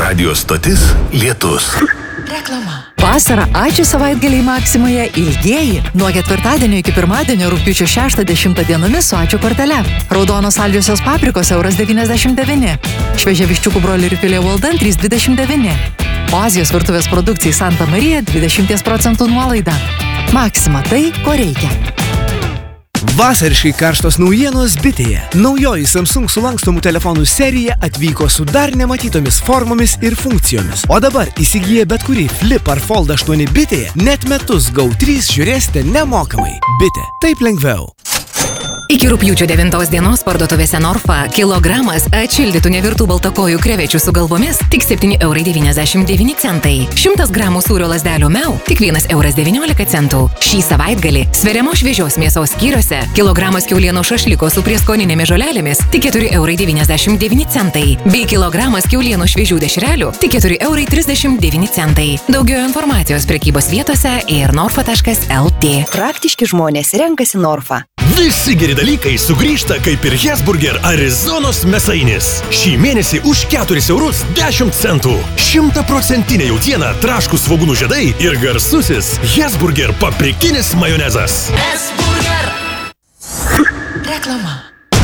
Radio stotis Lietus. Reklama. Vasarą ačiū savaitgaliai Maksimoje ilgieji. Nuo ketvirtadienio iki pirmadienio rugpjūčio 6-10 dienomis su ačiū kortele. Raudonos saldžiosios paprikos €99. Šviežia viščiukų broilerių filė Walden 3,29. O Azijos virtuvės produkcijai Santa Marija 20% nuolaida. Maksima tai, ko reikia. Vasariškai karštos naujienos Bitėje. Naujoji Samsung sulankstomų telefonų serija atvyko su dar nematytomis formomis ir funkcijomis. O dabar įsigiję bet kurį Flip ar Fold 8 Bitėje, net metus GO3 žiūrėsite nemokamai. Bitė. Taip lengviau. Iki rugpjūčio 9 dienos parduotuvėse Norfa kilogramas atšildytų nevirtų baltakojų krevečių su galvomis tik €7,99. 100 gramų sūrio lazdelių Meu tik €1,19. Šį savaitgalį sveriamos šviežios mėsos skyriuose kilogramas kiaulienos šašliko su prieskoninėmis žolelėmis tik €4,99. Bei kilogramas kiaulienos šviežių dešrelių tik €4,39. Daugiau informacijos prekybos vietose ir norfa.lt. Praktiški žmonės renkasi Norfa. Visi geri dalykai sugrįžta kaip ir Hesburger Arizonos mėsainis. Šį mėnesį už €4,10. 100% jautiena, traškūs svogūnų žiedai ir garsusis Hesburger paprikinis majonezas. Reklama.